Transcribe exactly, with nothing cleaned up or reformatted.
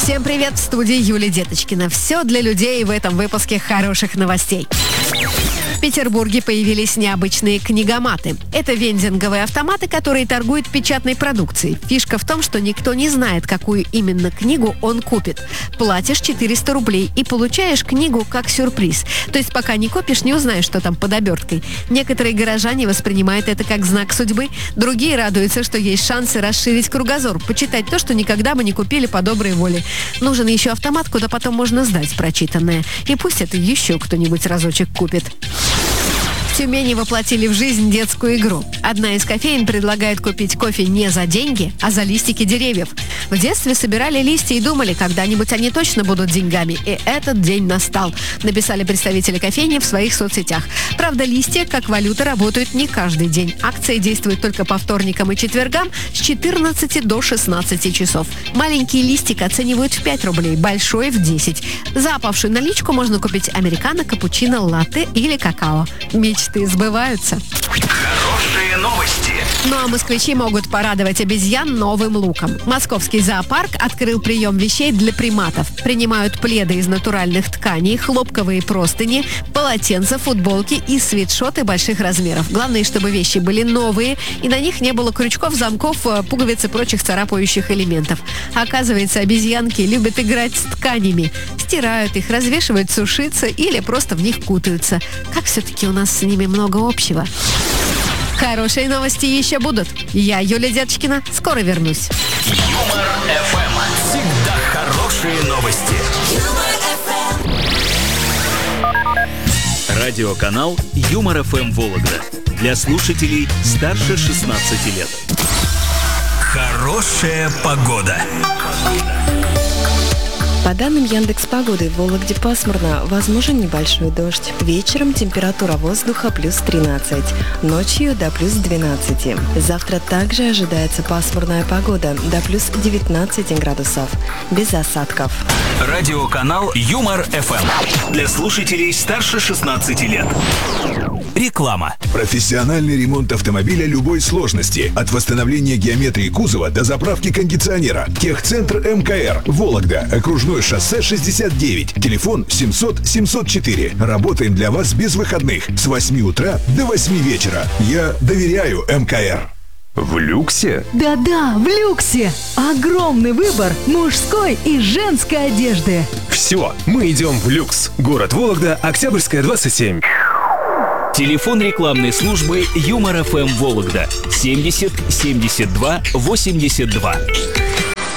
Всем привет, в студии Юлия Деточкина. Все для людей в этом выпуске хороших новостей. В Петербурге появились необычные книгоматы. Это вендинговые автоматы, которые торгуют печатной продукцией. Фишка в том, что никто не знает, какую именно книгу он купит. Платишь четыреста рублей и получаешь книгу как сюрприз. То есть пока не купишь, не узнаешь, что там под оберткой. Некоторые горожане воспринимают это как знак судьбы. Другие радуются, что есть шансы расширить кругозор, почитать то, что никогда бы не купили по доброй воле. Нужен еще автомат, куда потом можно сдать прочитанное. И пусть это еще кто-нибудь разочек купит. В Тюмени воплотили в жизнь детскую игру. Одна из кофеен предлагает купить кофе не за деньги, а за листики деревьев. В детстве собирали листья и думали, когда-нибудь они точно будут деньгами. И этот день настал, написали представители кофейни в своих соцсетях. Правда, листья как валюта работают не каждый день. Акция действует только по вторникам и четвергам с четырнадцати до шестнадцати часов. Маленький листик оценивают в пять рублей, большой в десять. За опавшую наличку можно купить американо, капучино, латте или какао. Мечты сбываются. Хорошие новости. Ну а москвичи могут порадовать обезьян новым луком. Московский зоопарк открыл прием вещей для приматов. Принимают пледы из натуральных тканей, хлопковые простыни, полотенца, футболки и свитшоты больших размеров. Главное, чтобы вещи были новые и на них не было крючков, замков, пуговиц и прочих царапающих элементов. Оказывается, обезьянки любят играть с тканями. Стирают их, развешивают сушиться или просто в них кутаются. Как все-таки у нас с ними много общего. Хорошие новости еще будут. Я, Юлия Деточкина, скоро вернусь. Юмор эф эм. Всегда хорошие новости. Радиоканал Юмор эф эм Вологда. Для слушателей старше шестнадцати лет. Хорошая погода. По данным Яндекс.Погоды, в Вологде пасмурно, возможен небольшой дождь. Вечером температура воздуха плюс тринадцать, ночью до плюс двенадцати. Завтра также ожидается пасмурная погода, до плюс девятнадцати градусов, без осадков. Радиоканал Юмор эф эм. Для слушателей старше шестнадцати лет. Реклама. Профессиональный ремонт автомобиля любой сложности. От восстановления геометрии кузова до заправки кондиционера. Техцентр эм ка эр. Вологда. Окружной шоссе шестьдесят девять. Телефон семьсот семьсот четыре. Работаем для вас без выходных. С восьми утра до восьми вечера. Я доверяю эм ка эр. В люксе? Да-да, в люксе! Огромный выбор мужской и женской одежды. Все, мы идем в люкс. Город Вологда, Октябрьская, двадцать семь. Телефон рекламной службы Юмор эф эм Вологда семьдесят семьдесят два восемьдесят два.